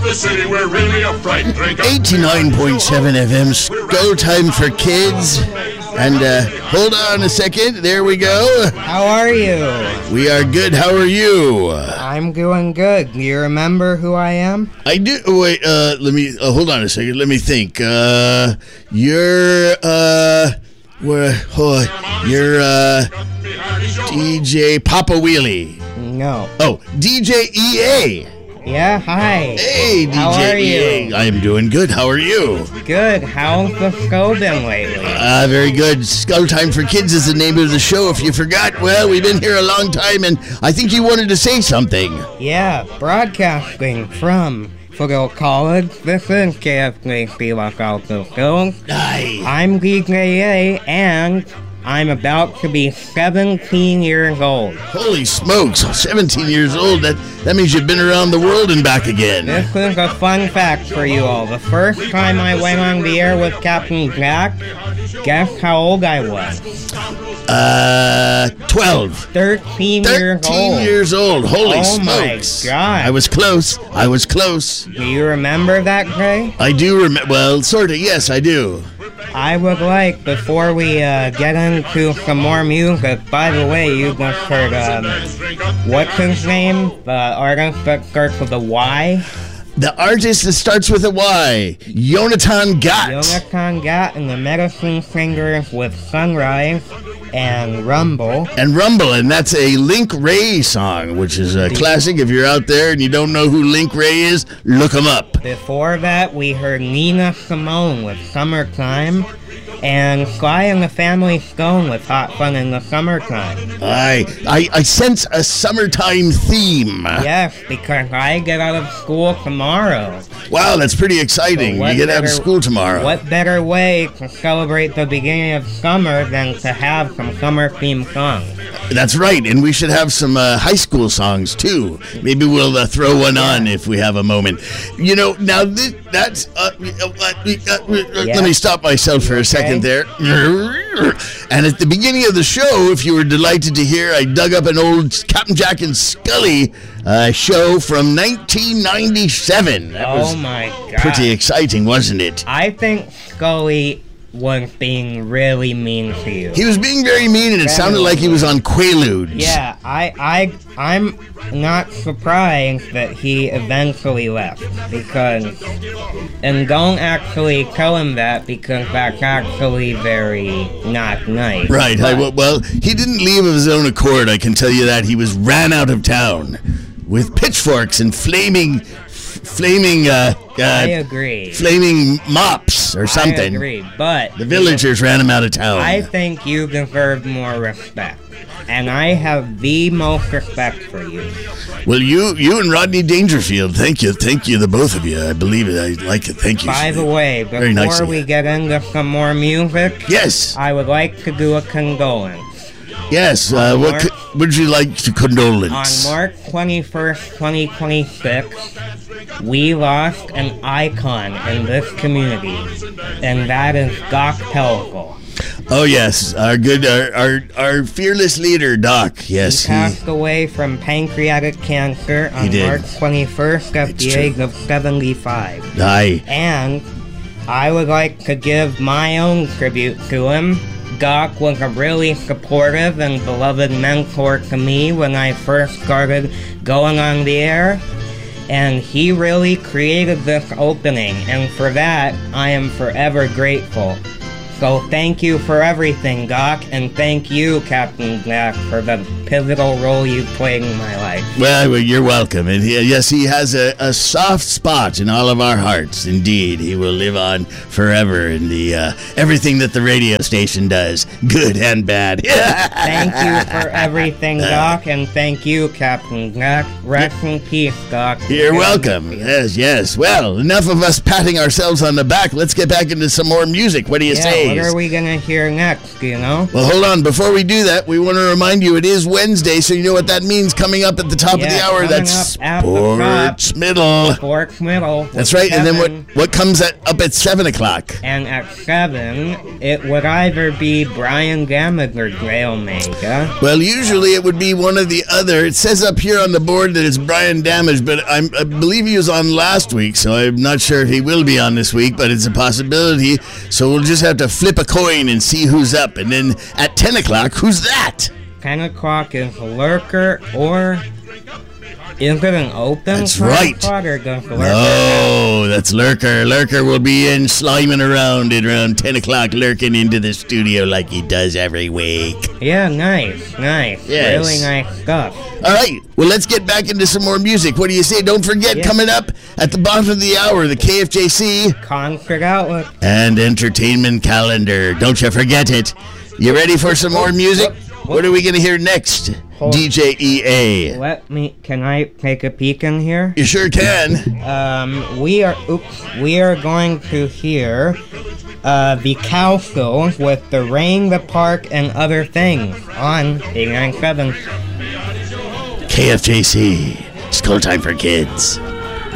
the city, we're really a fright. 89.7 FM, Skull Time for Kids. And hold on a second, there we go. How are you? We are good, how are you? I'm doing good. Do you remember who I am? I do, wait, let me, hold on a second, let me think. You're DJ Papa Wheelie. No. Oh, DJ EA. Yeah, hi. Hey, DJ How are EA. you? I am doing good. How are you? Good. How's the show been lately? Very good. Skull Time for Kids is the name of the show. If you forgot, well, we've been here a long time, and I think you wanted to say something. Yeah, broadcasting from Foothill College. This is KFC Los Altos Hills. Aye. I'm DJ A, and I'm about to be 17 years old. Holy smokes, 17 years old. That means you've been around the world and back again. This is a fun fact for you all. The first time I went on the air with Captain Jack, guess how old I was? 12. 13 years 13 old. years old. Holy Oh my smokes. God. I was close. Do you remember that, Gray? I do remember. Well, sort of. Yes, I do. I would like, before we get into some more music, by the way, you just heard, what's his name? The artist that starts with a Y? The artist that starts with a Y, Jonathan Gatt. Jonathan Gatt and the Medicine Singers with Sunrise and Rumble. And that's a Link Ray song, which is a classic. If you're out there and you don't know who Link Ray is, look him up. Before that, we heard Nina Simone with Summertime, and Sly and the Family Stone with Hot Fun in the Summertime. I sense a summertime theme. Yes, because I get out of school tomorrow. Wow, that's pretty exciting. So you get out of school tomorrow. What better way to celebrate the beginning of summer than to have some summer-themed songs? That's right, and we should have some high school songs, too. Maybe we'll throw one on if we have a moment. You know, now that's... Let me stop myself for a second there. And at the beginning of the show, if you were delighted to hear, I dug up an old Captain Jack and Scully show from 1997. That was my God. pretty exciting, wasn't it? I think Scully was being really mean to you. He was being very mean, and it sounded like he was on Quaaludes. Yeah, I'm not surprised that he eventually left, and don't actually tell him that, because that's actually very not nice. Right. Well, he didn't leave of his own accord, I can tell you that. He was ran out of town with pitchforks and flaming I agree. Flaming mops or something. I agree, but the villagers ran him out of town. I think you deserve more respect, and I have the most respect for you. Well, you and Rodney Dangerfield, thank you, the both of you. I believe it. I like it. Thank you. By the way, before we get into some more music, yes, I would like to do a condolence. Yes, what would you like to condolence? On March 21st, 2026, we lost an icon in this community, and that is Doc Pellicle. Oh yes, our fearless leader, Doc. Yes, he passed away from pancreatic cancer on March 21st at the age of 75. Aye. And I would like to give my own tribute to him. Doc was a really supportive and beloved mentor to me when I first started going on the air, and he really created this opening, and for that, I am forever grateful. So thank you for everything, Doc, and thank you, Captain Jack, for the pivotal role you played in my life. Well, you're welcome. And yes, he has a soft spot in all of our hearts. Indeed, he will live on forever in the everything that the radio station does, good and bad. Thank you for everything, Doc, and thank you, Captain Jack. Rest in peace, Doc. You're welcome. Yes. Well, enough of us patting ourselves on the back. Let's get back into some more music. What do you say? days. What are we going to hear next, do you know? Well, hold on. Before we do that, we want to remind you it is Wednesday, so you know what that means. Coming up at the top of the hour, that's Sports Middle. Sports Middle. That's right. Kevin. And then what comes up at 7 o'clock? And at 7, it would either be Brian Damage or Gray Omega. Well, usually it would be one or the other. It says up here on the board that it's Brian Damage, but I believe he was on last week, so I'm not sure if he will be on this week, but it's a possibility. So we'll just have to flip a coin and see who's up. And then at 10 o'clock, who's that? 10 o'clock is Lurker, or is it an open? That's right. Or does Lurker No, that's Lurker. Lurker will be in sliming around at around 10 o'clock, lurking into the studio like he does every week. Yeah, nice. Yes. Really nice stuff. All right, well, let's get back into some more music. What do you say? Don't forget, coming up at the bottom of the hour, the KFJC Concert Outlook and Entertainment Calendar. Don't you forget it. You ready for some more music? What are we going to hear next? DJ EA. Can I take a peek in here? You sure can. We are going to hear the Cowgirls with The Rain, the Park, and Other Things on 89.7. KFJC. School time for kids.